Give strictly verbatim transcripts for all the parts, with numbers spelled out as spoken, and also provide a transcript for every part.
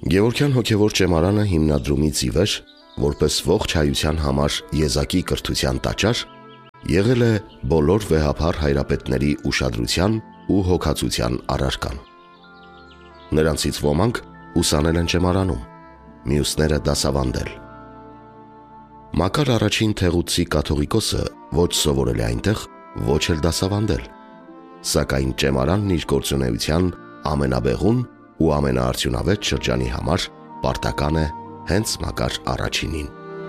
Գևորգյան հոգևոր ճեմարանը հիմնադրումից ի վեր, որպես ողջ հայության համար եզակի կրթության տաճար, եղել է բոլոր վեհափառ հայրապետների ուշադրության ու հոգացության առարկան։ Նրանցից ոմանք ուսանել են ճեմարանում, մյուսները դասավանդել։ Մակար առաջին թեղուցի կաթողիկոսը ոչ սովորել է այնտեղ, ոչ էլ դասավանդել, սակայն ճեմարանն իր գործունեության ամենաբեղուն ու ամենաարդյունավետ շրջանի համար պարտական է հենց Մակար առաջինին։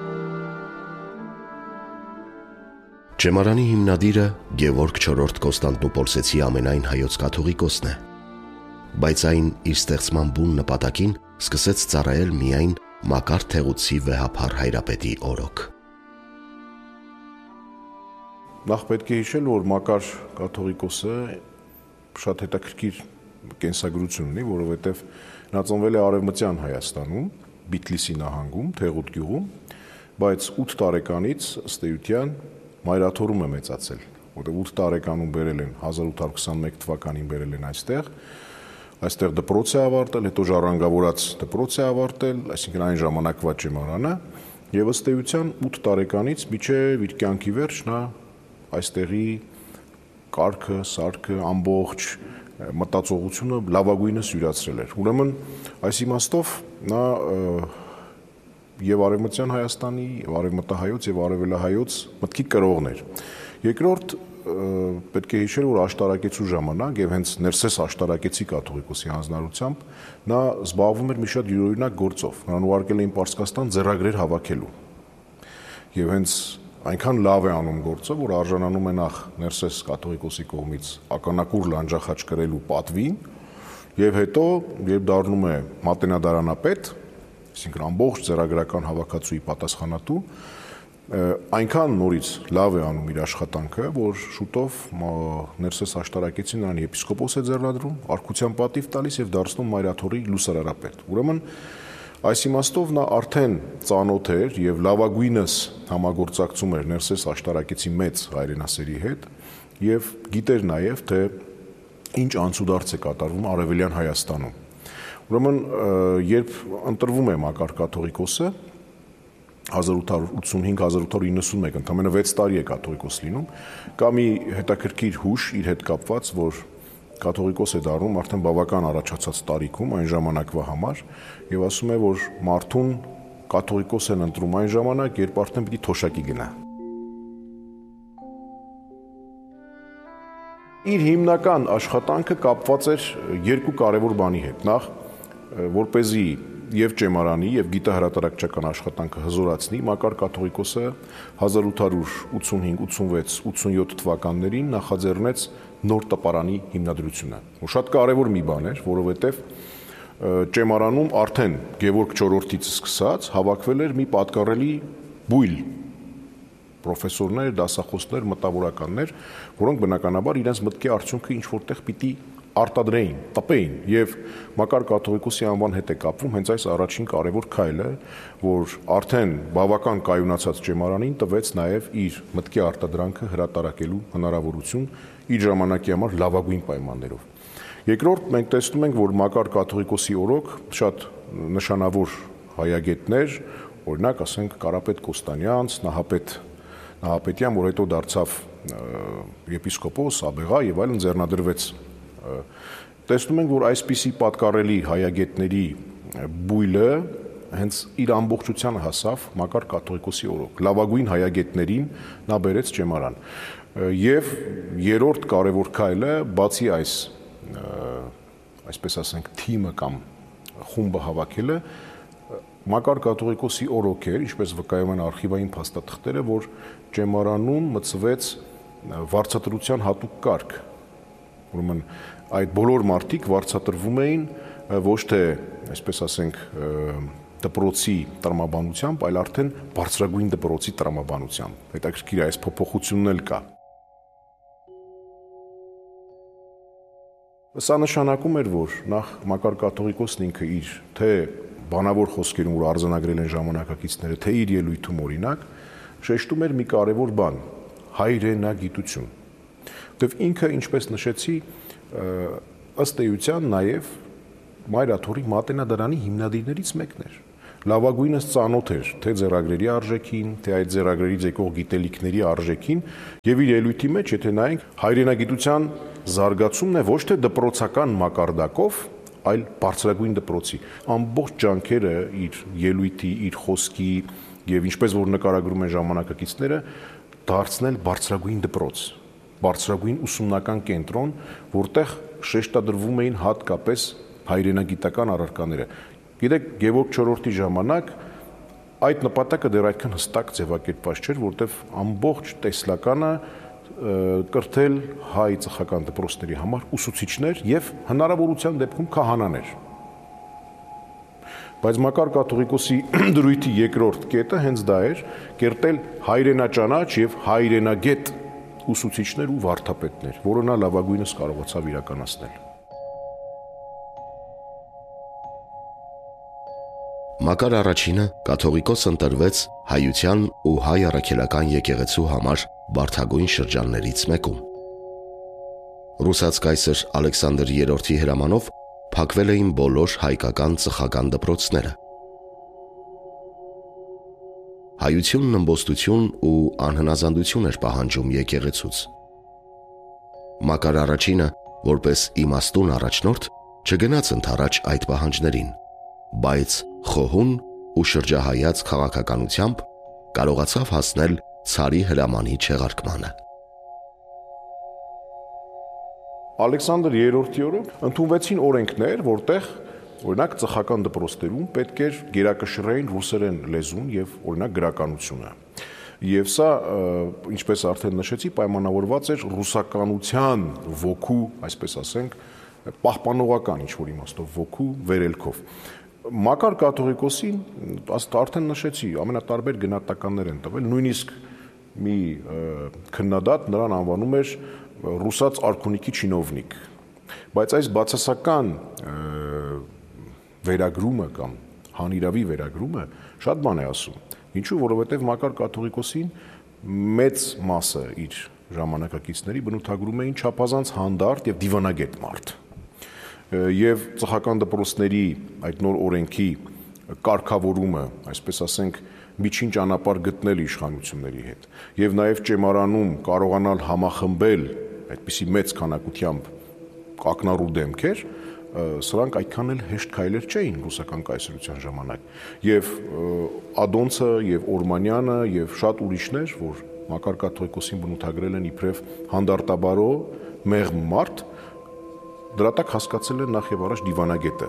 Ճեմարանի հիմնադիրը Գևորգ չորրորդ Կոստանդնուպոլսեցի ամենայն հայոց կաթողիկոսն է, բայց այն իր ստեղծման բուն նպատակին սկսեց ծառայել միայն Մակար թեղուցի վեհափառ հայրապետի օրոք։ Նախ պետք է հիշել, որ Մակար կաթողիկոսը շատ հետաքրքիր կենսագրություն ունի, որովհետև նա ծնվել է Արևմտյան Հայաստանում, Բիթլիսի նահանգում, Թեղուտ գյուղում, բայց ութ տարեկանից ըստ էության մայրաթորում է մեծացել, որտեղ ութ տարեկանում բերել են հազար ութ հարյուր քսանմեկ թվականին բերել են այստեղ, այստեղ դպրոց է ավարտել, հետո ժառանգավորած դպրոց է ավարտել, այսինքն այն ժամանակվա ճեմարանը, եւ ըստ էության ութ տարեկանից մինչեւ իր կյանքի վերջ նա այստեղի կարգը, սարքը, ամբողջ մտածողությունը լավագույնս յուրացրել էր։ Ուրեմն այս իմաստով նա եւ Արևմտյան Հայաստանի, եւ Արևմտահայոց եւ Արևելահայոց մտքի կրողն էր։ Երկրորդ պետք է հիշել, որ աշտարակեցու ժամանակ եւ հենց Ներսես աշտարակեցի կաթողիկոսի հանձնարարությամբ նա զբաղվում էր մի շատ յուրօրինակ գործով։ Նրան ուղարկել էին Պարսկաստան ձեռագրեր հավաքելու։ Եվ հենց այնքան լավ է անում գործը, որ արժանանում է նախ Ներսես կաթողիկոսի կողմից ականակուր լանջախաչ կրելու պատվին, եւ հետո, երբ դառնում է մատենադարանապետ, այսինքն ամբողջ ձեռագրական հավաքածուի պատասխանատու, այնքան նորից լավ է անում իր աշխատանքը, որ շուտով Ներսես աշտարակեցին նրան եպիսկոպոս է ձեռնադրում, արքության պատիվ տալիս եւ դարձնում մայրաթորի լուսարարապետ։ Ուրեմն այս իմաստով նա արդեն ծանոթ էր եւ լավագույնս համագործակցում էր Ներսես աշտարակեցի մեծ հայրենասերի հետ եւ գիտեր նաեւ թե ինչ անցուդարձ է կատարվում Արևելյան Հայաստանում։ Ուրեմն երբ ընտրվում է Մակար կաթողիկոսը հազար ութ հարյուր ութսունհինգ հազար ութ հարյուր իննսունմեկ ընդամենը վեց տարի է կաթողիկոս լինում, կա մի հետաքրքիր հուշ իր հետ կապված, որ կաթողիկոս է դառնում արդեն բավական առաջացած տարիքում այն ժամանակվա համար եւ ասում է, որ մարդուն կաթողիկոս են ընտրում այն ժամանակ, երբ արդեն պիտի թոշակի գնա։ Իր հիմնական աշխատանքը կապված էր երկու կարևոր բանի հետ։ Նախ, որպեսզի եւ ճեմարանի եւ գիտահրատարակչական աշխատանքը հզորացնի, Մակար կաթողիկոսը հազար ութ հարյուր ութսունհինգ ութսունվեց ութսունյոթ թվականներին նախաձեռնեց նոր տպարանի հիմնադրությունը, որ շատ կարևոր մի բան էր, որովհետև ճեմարանում արդեն Գևորգ չորրորդից սկսած հավաքվել էր մի պատկառելի բույլ պրոֆեսորներ, դասախոսներ, մտավորականներ, որոնք բնականաբար իրենց մտքի արդյունքը ինչ որտեղ պիտի արտադրեին, տպեին եւ Մակար կաթողիկոսի անվան հետ է կապվում հենց այս առաջին կարևոր քայլը, որ արդեն բավական կայունացած ճեմարանին տվեց նաեւ իր մտքի արտադրանքը հրատարակելու հնարավորություն իր ժամանակի համար լավագույն պայմաններով։ Երկրորդ, մենք տեսնում ենք, որ Մակար կաթողիկոսի օրոք շատ նշանավոր հայագետներ, օրինակ, ասենք Կարապետ Կոստանյանց, Նահապետ Նահապետյան, որ հետո դարձավ եպիսկոպոս, աբեղա եւ այլն ձեռնադրվեց։ Տեսնում ենք, որ այսպիսի պատկառելի հայագետների բույլը հենց իր ամբողջությանը հասավ Մակար կաթողիկոսի օրոք։ Լավագույն հայագետներին նա բերեց ճեմարան։ Եվ երրորդ կարևոր քայլը, բացի այս, այսպես ասենք, թիմը կամ խումբը հավաքելը, Մակար կաթողիկոսի օրոք էր, ինչպես վկայում են արխիվային փաստաթղթերը, որ ճեմարանում մտցվեց վարձատրության հատուկ կարգ։ Ուրեմն այդ բոլոր մարդիկ վարձատրվում էին ոչ թե, այսպես ասենք, դպրոցի տրամաբանությամբ, այլ արդեն բարձրագույն դպրոցի տրամաբանությամբ։ Հետաքրքիր է, այս փոփոխությունն էլ կա։ Սա նշանակում էր, որ նախ Մակար կաթողիկոսն ինքը իր թե բանավոր խոսքերում, որ արձանագրել են ժամանակակիցները, թե իր ելույթում օրինակ, շեշտում էր մի կարևոր բան՝ հայրենագիտություն։ Որտեվ ինքը, ինչպես նշեցի, ըստ էության նաև Մայրաթորի մատենադարանի հիմնադիրներից մեկն էր։ Լավագույնս ծանոթ էր թե ձեռագրերի արժեքին, թե այդ ձեռագրերից եկող գիտելիքների արժեքին, եւ իր ելույթի մեջ, եթե նայենք, հայրենագիտության զարգացումն է ոչ թե դպրոցական մակարդակով, այլ բարձրագույն դպրոցի։ Ամբողջ ջանքերը իր ելույթի, իր խոսքի եւ ինչպես որ նկարագրում են ժամանակակիցները, դարձնել բարձրագույն դպրոց, բարձրագույն ուսումնական կենտրոն, որտեղ շեշտադրվում էին հատկապես հայրենագիտական առարկաները։ Գիտեք, Գևորգ չորրորդի ժամանակ այդ նպատակը դեռ այդքան հստակ ձևակերպված չէր, որտեղ ամբողջ տեսլականը կրթել հայ ծխական դպրոցների համար ուսուցիչներ եւ հնարավորության դեպքում քահանաներ։ Բայց Մակար կաթողիկոսի դրույթի երկրորդ կետը հենց դա էր, կերտել հայրենաճանաչ եւ հայրենագետ ուսուցիչներ ու վարդապետներ, որը նա լավագույնս կարողացավ իրականացնել։ Մակար առաջինը կաթողիկոս ընտրվեց հայության ու հայ առաքելական եկեղեցու համար բարդագույն շրջաններից մեկում։ Ռուսաց կայսր Ալեքսանդր երրորդի հրամանով փակվել էին բոլոր հայկական ծխական դպրոցները։ Հայությունն ըմբոստություն ու անհնազանդություն էր պահանջում եկեղեցուց։ Մակար առաջինը, որպես իմաստուն առաջնորդ, չգնաց ընդառաջ այդ պահանջներին, բայց խոհուն ու շրջահայաց քաղաքականությամբ կարողացավ հասնել ցարի հրամանի չեղարկմանը։ Ալեքսանդր երրորդի օրը ընդունվեցին օրենքներ, որտեղ օրինակ ծխական դպրոցներում պետք էր գերակշռեին ռուսերեն լեզուն եւ օրինակ գրականությունը։ Եվ սա, ինչպես արդեն նշեցի, պայմանավորված էր ռուսականության ոգու, այսպես ասենք, պահպանողական ինչ-որ իմաստով ոգու վերելքով։ Մակար կաթողիկոսին, արդեն նշեցի, ամենատարբեր գնահատականներ են տվել, նույնիսկ մի քննադատ նրան անվանում էր ռուսաց արքունիքի չինովնիկ, բայց այս բացասական վերագրումը կամ հանիրավի վերագրումը շատ բան է ասում, ինչու, որովհետև Մակար կաթողիկոսին մեծ մասը իր ժամանակակիցների բնութագրում էին չափազանց հանդարտ եւ դիվանագետ մարդ, եւ ծխական դպրոցների այդ նոր օրենքի կարգավորումը, այսպես ասենք, միջին ճանապարհ գտնել իշխանությունների հետ եւ նաեւ ճեմարանում կարողանալ համախմբել այդպիսի մեծ քանակությամբ ակնառու դեմքեր, սրանք այդքան էլ հեշտ քայլեր չէին ռուսական կայսրության ժամանակ եւ Ադոնցը եւ Օրմանյանը եւ շատ ուրիշներ, որ Մակար կաթողիկոսին բնութագրել են իբրև հանդարտաբարո մեղմ մարդ, դրա տակ հասկացել են նախ եւ առաջ դիվանագետը։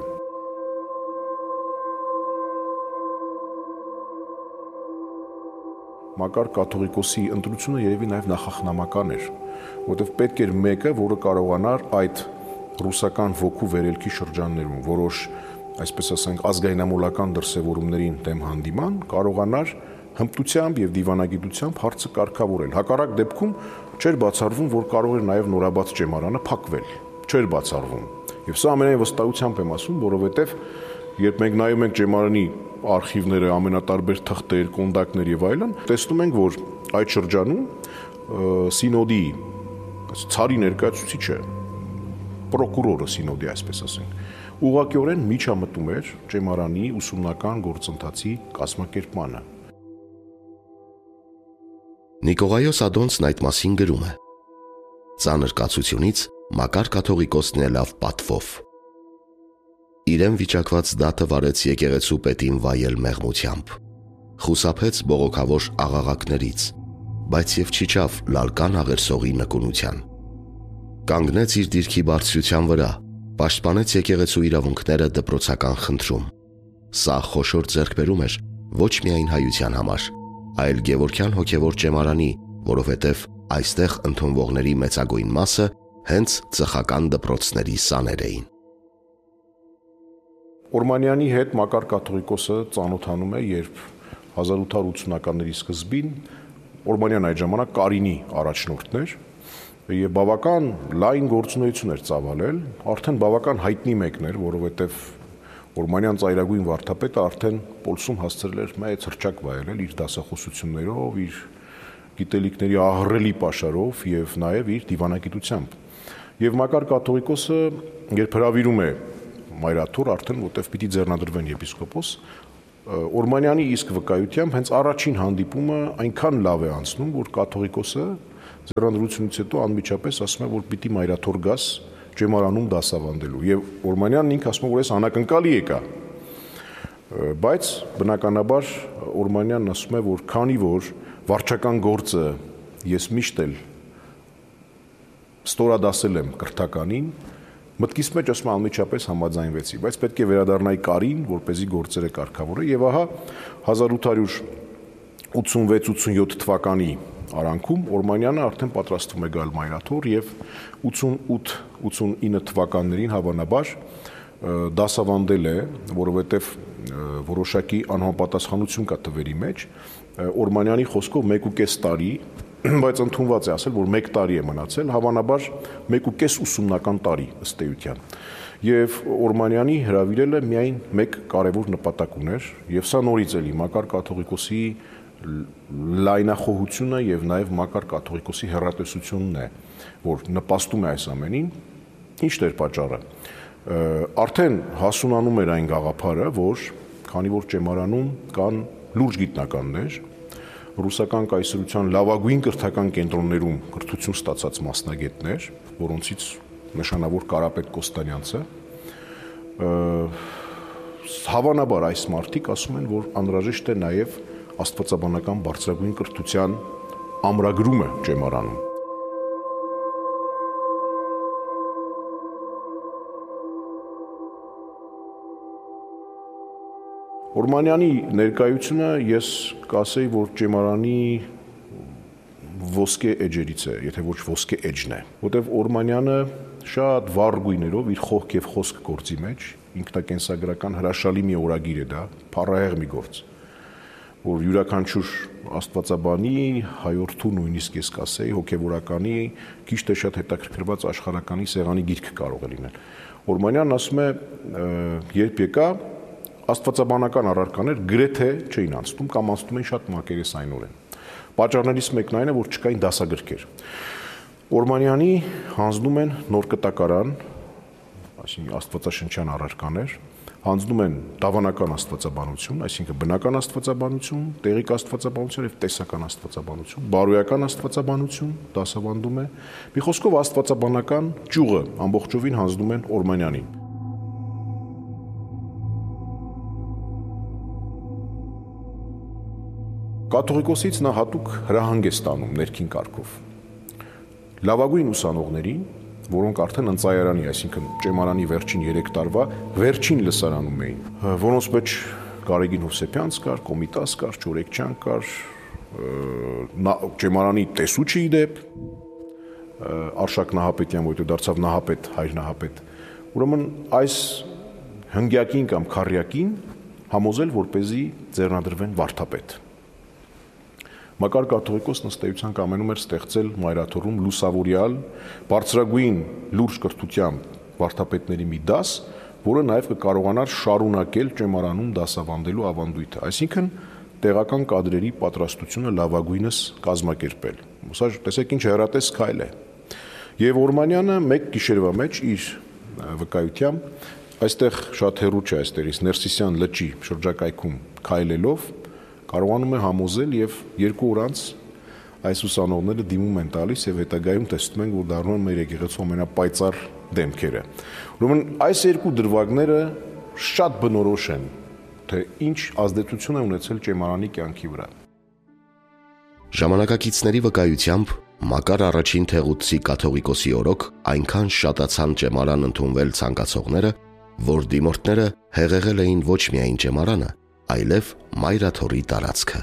Մակար կաթողիկոսի ընտրությունը երևի նաև նախախնամական էր, որովհետև պետք էր մեկը, որը կարողանար այդ ռուսական ոգու վերելքի շրջաններում, որոշ, այսպես ասենք, ազգայնամոլական դրսևորումներին դեմ հանդիման, կարողանար հմտությամբ եւ դիվանագիտությամբ հարցը կարգավորել։ Հակառակ դեպքում չէր բացառվում, որ կարող էր նաև նորաբաց ճեմարանը փակվել, չէր բացառվում։ Եվ սա ամենայն վստահությամբ եմ ասում, որովհետև երբ մենք նայում ենք ճեմարանի արխիվները, ամենատարբեր թղթեր, կոնդակներ եւ այլն, տեսնում ենք, որ այդ շրջանում սինոդի ցարի ներկայացուցիչը, պրոկուրորը սինոդի, այսպես ասենք, ուղղակիորեն միջամտում էր ճեմարանի ուսումնական գործընթացի կազմակերպմանը։ Նիկողայոս Ադոնցն այդ մասին գրում է. ծանր կացությունից Մակար կաթողիկոսն ելավ պատվով։ Իրեն վիճակված դատը վարեց եկեղեցու պետին վայել մեղմությամբ, խուսափեց բողոքավոր աղաղակներից, բայց եւ չիջավ լալկան աղերսողի նկունության։ Կանգնեց իր դիրքի բարձրության վրա, պաշտպանեց եկեղեցու իրավունքները դպրոցական խնդրում։ Սա խոշոր ձեռքբերում էր ոչ միայն հայության համար, այլ Գևորգյան հոգևոր ճեմարանի, որովհետև այստեղ ընդունվողների մեծագույն մասը հենց ծխական դպրոցների սաներ էին։ Օրմանյանի հետ Մակար կաթողիկոսը ծանոթանում է, երբ հազար ութ հարյուր ութսունականների սկզբին Օրմանյան այդ ժամանակ Կարինի առաջնորդն էր եւ բավական լայն գործունեություն էր ծավալել, արդեն բավական հայտնի մեկն էր, որովհետեւ Օրմանյան ծայրագույն վարդապետը արդեն Պոլսում հասցրել էր մեծ հռչակ վայելել իր դասախոսություններով, իր գիտելիքների ահռելի պաշարով եւ նաեւ իր դիվանագիտությամբ։ Եվ Մակար կաթողիկոսը, երբ հրավիրում է մայրաթոր արդեն, որտեղ պիտի ձեռնադրվեն եպիսկոպոս։ Օրմանյանի իսկ վկայությամբ հենց առաջին հանդիպումը այնքան լավ է անցնում, որ կաթողիկոսը ձեռնադրությունից հետո անմիջապես ասում է, որ պիտի մայրաթոր գաս ճեմարանում դասավանդելու, եւ Օրմանյանն ինքը ասում է, որ այս անակնկալի եկա։ Բայց բնականաբար Օրմանյանն ասում է, որ քանի որ վարչական գործը ես միշտ էլ ստորադասել եմ կրթականին, մտքիս մեջ ասում եմ անմիջապես համաձայնվեցի, բայց պետք է վերադառնայի կարին, որպեսզի գործերը կարգավորը, եւ ահա հազար ութ հարյուր ութսունվեց ութսունյոթ թվականի արանքում Օրմանյանը արդեն պատրաստվում է գալ մայրաթոր եւ ութսունութ ութսունինը թվականներին հավանաբար դասավանդել է, որովհետեւ որոշակի անհամապատասխանություն կա թվերի մեջ, Օրմանյանի խոսքով մեկ ու կես տարի, բայց ընդունված է ասել, որ մեկ տարի է մնացել, հավանաբար մեկ ու կես ուսումնական տարի ըստ էության։ Եվ Օրմանյանի հրավիրելը միայն մեկ կարևոր նպատակ ուներ, եւ սա նորից էլի Մակար կաթողիկոսի լայնախոհությունը եւ նաեւ Մակար կաթողիկոսի հեռատեսությունն է, որ նպաստում է այս ամենին։ Ինչն էր պատճառը։ Արդեն հասունանում էր այն գաղափարը, որ քանի որ ճեմարանում կան լուրջ գիտնականներ, ռուսական կայսրության լավագույն կրթական կենտրոններում կրթություն ստացած մասնագետներ, որոնցից նշանավոր Կարապետ Կոստանյանցը, հավանաբար այս մարդիկ ասում են, որ անհրաժեշտ է նաև աստվածաբանական բարձրագույն կրթության ամրագրումը ճեմարանում։ Օրմանյանի ներկայությունը ես կասեի, որ ճեմարանի ոսկե էջերից է, եթե ոչ ոսկե էջն է, որտեղ Օրմանյանը շատ վառ գույներով իր խոհք եւ խոսք գործի մեջ, ինքնակենսագրական հրաշալի մի օրագիր է դա, փառահեղ մի գործ, որ յուրաքանչյուր աստվածաբանի, հայորդու նույնիսկ ես կասեի, հոգեվորականի, քիչ թե շատ հետաքրքրված աշխարհականի սեղանի գիրք կարող է լինել։ Օրմանյանն ասում է, երբ եկա աստվածաբանական առարկաներ գրեթե չէին անցնում կամ անցնում էին շատ մակերեսայնորեն։ Պատճառներից մեկն այն է, որ չկային դասագրքեր։ Օրմանյանի հանձնում են նոր կտակարան, այսինքն աստվածաշնչյան առարկաներ, հանձնում են դավանական աստվածաբանություն, այսինքն բնական աստվածաբանություն, տեղիկ աստվածաբանություն եւ տեսական աստվածաբանություն, բարոյական աստվածաբանություն դասավանդում է։ Մի խոսքով աստվածաբանական ճյուղը ամբողջովին հանձնում են Օրմանյանին։ Կաթողիկոսից նա հատուկ հրահանգ է ստանում ներքին կարգով։ Լավագույն ուսանողներին, որոնք արդեն ընծայարանի, այսինքն ճեմարանի վերջին երեք տարվա վերջին լսարանում էին, որոնց մեջ Գարեգին Հովսեփյանց կար, Կոմիտաս կար, Չորեքչյան կար, ճեմարանի տեսուչի դեպ, Արշակ Նահապետյան, որտեղ դարձավ Նահապետ, հայր Նահապետ։ Ուրեմն այս հնգյակին կամ քառյակին համոզել, որպեսզի ձեռնադրվեն վարդապետ։ Մակար կաթողիկոսն ըստ էության կամենում էր ստեղծել մայրաթորում լուսավորյալ, բարձրագույն լուրջ կրթությամբ վարդապետների մի դաս, որը նաև կկարողանար շարունակել ճեմարանում դասավանդելու ավանդույթը, այսինքն տեղական կադրերի պատրաստությունը լավագույնս կազմակերպել։ Սա տեսեք ինչ հեռատես քայլ է։ Եվ Օրմանյանը մեկ գիշերվա մեջ իր վկայությամբ այստեղ շատ հեռու չէ այստեղից Ներսիսյան լճի շրջակայքում քայլելով կարողանում է համոզել եւ երկու օր անց այս ուսանողները դիմում են տալիս եւ հետագայում տեսնում են, որ դառնում են մեր եկեղեցու ամենապայծառ դեմքերը։ Ուրեմն այս երկու դրվագները շատ բնորոշ են, թե ինչ ազդեցություն է ունեցել ճեմարանի կյանքի վրա։ Ժամանակակիցների վկայությամբ Մակար առաջին Թեղուտսի կաթողիկոսի օրոք այնքան շատացան ճեմարան ընդունվել ցանկացողները, որ դիմորդները հեղեղել էին ոչ միայն ճեմարանը, այլև մայրաթորի տարածքը։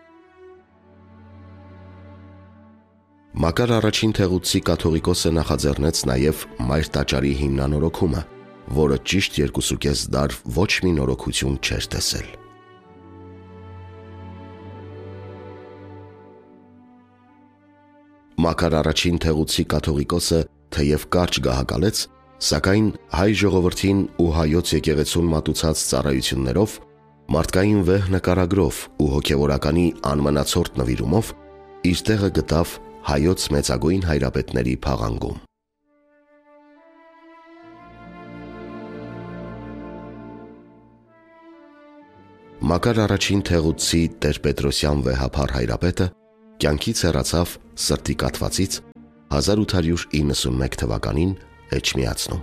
Մակար առաջին Թեղուտսի կաթողիկոսը նախաձեռնեց նաև Մայր տաճարի հիմնանորոգումը, որը ճիշտ երկուսուկես դար ոչ մի նորոգություն չէր տեսել։ Մակար առաջին Թեղուտսի կաթողիկոսը թեև կարճ գահակալեց, սակայն հայ ժողովրդին ու հայոց եկեղեցուն մատուցած ծառայություններով, մարդկային վեհ նկարագրով ու հոգևորականի անմնացորդ նվիրումով իր տեղը գտավ հայոց մեծագույն հայրապետների փաղանգում։ Մակար առաջին թեղուցի Տեր-Պետրոսյան վեհափառ հայրապետը կյանքից հեռացավ սրտի կաթվածից հազար ութ հարյուր իննսունմեկ թվականին Էջմիածնում։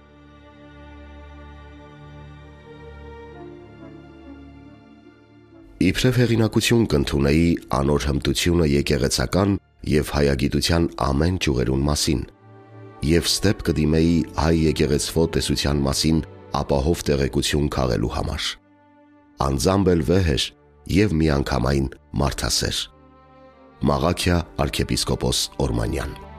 Իբրև հեղինակություն կընդունեի անոր հմտությունը եկեղեցական և հայագիտության ամեն ճյուղերուն մասին և ստեպ կդիմեի հայ եկեղեցվո տեսության մասին ապահով տեղեկություն քաղելու համար։ Անձամբ էլ վեհ էր և միանգամայն մարդասեր։ Մաղաքիա արքեպիսկոպոս Օրմանյան։